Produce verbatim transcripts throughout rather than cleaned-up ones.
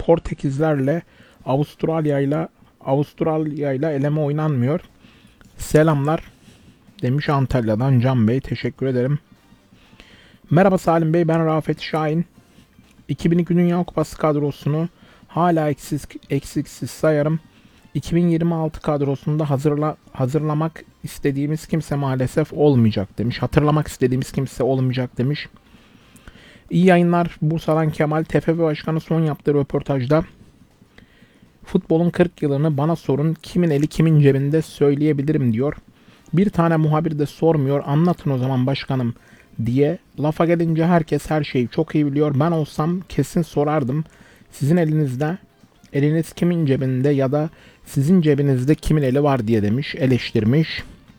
Portekizlerle Avustralya ile Avustralya ile eleme oynanmıyor. Selamlar demiş Antalya'dan Can Bey. Teşekkür ederim. Merhaba Salim Bey, ben Rafet Şahin. iki bin iki Dünya Kupası kadrosunu hala eksik, eksiksiz sayarım. iki bin yirmi altı kadrosunda hazırla, hazırlamak istediğimiz kimse maalesef olmayacak demiş. Hatırlamak istediğimiz kimse olmayacak demiş. İyi yayınlar. Bursa'dan Kemal. T F F Başkanı son yaptığı röportajda futbolun kırk yılını bana sorun, kimin eli kimin cebinde söyleyebilirim diyor. Bir tane muhabir de sormuyor, anlatın o zaman başkanım diye. Lafa gelince herkes her şeyi çok iyi biliyor. Ben olsam kesin sorardım. Sizin elinizde, eliniz kimin cebinde ya da sizin cebinizde kimin eli var diye demiş, eleştirmiş.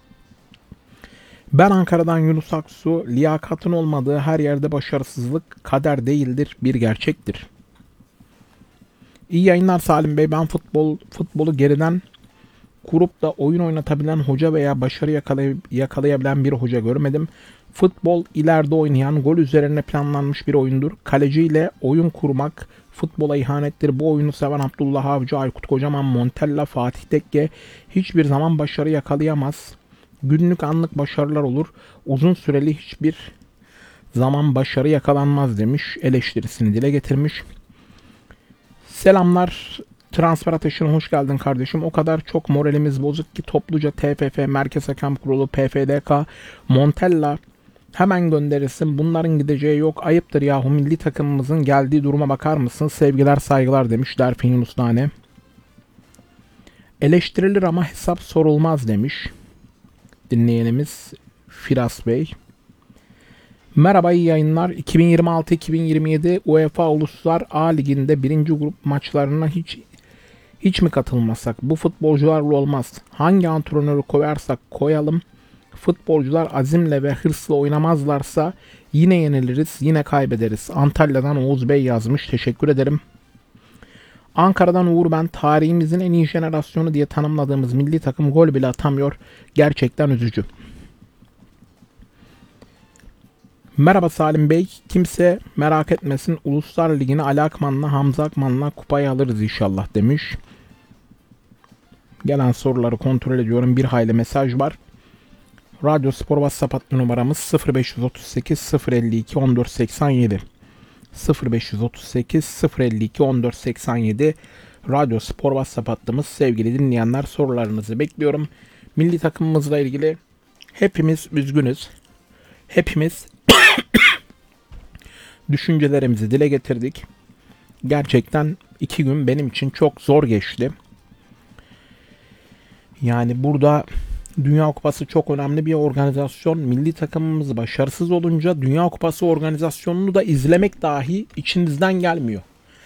Ben Ankara'dan Yunus Aksu. Liyakatın olmadığı her yerde başarısızlık kader değildir, bir gerçektir. İyi yayınlar Salim Bey. Ben futbol futbolu geriden kurup da oyun oynatabilen hoca veya başarı yakalay- yakalayabilen bir hoca görmedim. Futbol ileride oynayan, gol üzerine planlanmış bir oyundur. Kaleciyle oyun kurmak futbola ihanettir. Bu oyunu seven Abdullah Avcı, Aykut Kocaman, Montella, Fatih Tekke hiçbir zaman başarı yakalayamaz. Günlük anlık başarılar olur. Uzun süreli hiçbir zaman başarı yakalanmaz demiş. Eleştirisini dile getirmiş. Selamlar. Transfer Ateşi'ne hoş geldin kardeşim. O kadar çok moralimiz bozuk ki topluca T F F, Merkez Hakem Kurulu, P F D K, Montella hemen gönderirsin. Bunların gideceği yok. Ayıptır yahu, milli takımımızın geldiği duruma bakar mısın? Sevgiler saygılar demiş Derfin Yunus Tane. Eleştirilir ama hesap sorulmaz demiş dinleyenimiz Firas Bey. Merhaba, iyi yayınlar. iki bin yirmi altı iki bin yirmi yedi UEFA Uluslar A Ligi'nde birinci grup maçlarına hiç hiç mi katılmasak? Bu futbolcularla olmaz. Hangi antrenörü koyarsak koyalım, futbolcular azimle ve hırsla oynamazlarsa yine yeniliriz, yine kaybederiz. Antalya'dan Oğuz Bey yazmış. Teşekkür ederim. Ankara'dan Uğur ben. Tarihimizin en iyi jenerasyonu diye tanımladığımız milli takım gol bile atamıyor. Gerçekten üzücü. Merhaba Salim Bey. Kimse merak etmesin. Uluslar Ligi'ni Ali Akman'la Hamza Akman'la kupayı alırız inşallah demiş. Gelen soruları kontrol ediyorum. Bir hayli mesaj var. Radyo Spor WhatsApp hattı numaramız sıfır beş otuz sekiz sıfır elli iki on dört seksen yedi. sıfır beş otuz sekiz sıfır elli iki on dört seksen yedi Radyo Spor WhatsApp hattımız. Sevgili dinleyenler, sorularınızı bekliyorum. Milli takımımızla ilgili hepimiz üzgünüz. Hepimiz düşüncelerimizi dile getirdik. Gerçekten iki gün benim için çok zor geçti. Yani burada Dünya Kupası çok önemli bir organizasyon. Milli takımımız başarısız olunca Dünya Kupası organizasyonunu da izlemek dahi içinizden gelmiyor.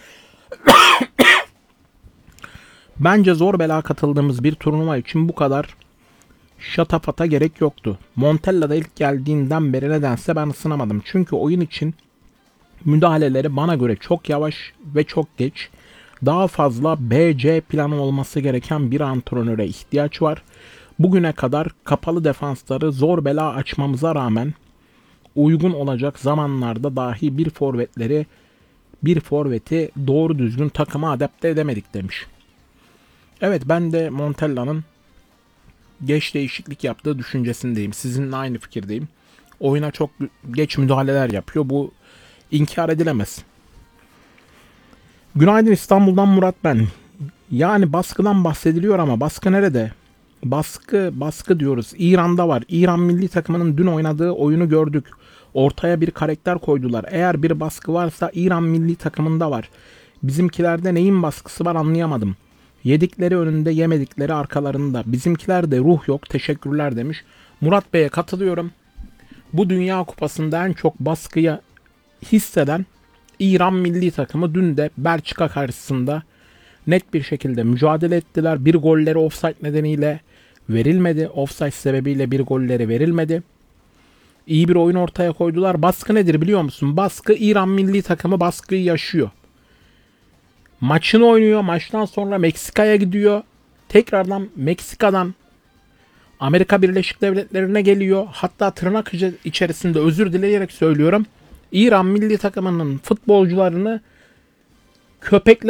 Bence zor bela katıldığımız bir turnuva için bu kadar şatafata gerek yoktu. Montella'da ilk geldiğinden beri nedense ben ısınamadım. Çünkü oyun için müdahaleleri bana göre çok yavaş ve çok geç. Daha fazla B C planı olması gereken bir antrenöre ihtiyaç var. Bugüne kadar kapalı defansları zor bela açmamıza rağmen uygun olacak zamanlarda dahi bir forvetleri bir forveti doğru düzgün takıma adapte edemedik demiş. Evet, ben de Montella'nın geç değişiklik yaptığı düşüncesindeyim. Sizinle aynı fikirdeyim. Oyuna çok geç müdahaleler yapıyor. Bu inkar edilemez. Günaydın, İstanbul'dan Murat ben. Yani baskıdan bahsediliyor ama baskı nerede? Baskı, baskı diyoruz. İran'da var. İran milli takımının dün oynadığı oyunu gördük. Ortaya bir karakter koydular. Eğer bir baskı varsa İran milli takımında var. Bizimkilerde neyin baskısı var anlayamadım. Yedikleri önünde, yemedikleri arkalarında. Bizimkilerde ruh yok. Teşekkürler demiş. Murat Bey'e katılıyorum. Bu Dünya Kupası'nda en çok baskıya hisseden İran milli takımı dün de Belçika karşısında net bir şekilde mücadele ettiler. Bir golleri offside nedeniyle verilmedi. Offside sebebiyle bir golleri verilmedi. İyi bir oyun ortaya koydular. Baskı nedir biliyor musun? Baskı, İran milli takımı baskıyı yaşıyor. Maçını oynuyor. Maçtan sonra Meksika'ya gidiyor. Tekrardan Meksika'dan Amerika Birleşik Devletleri'ne geliyor. Hatta tırnak içerisinde özür dileyerek söylüyorum. İran milli takımının futbolcularını köpekler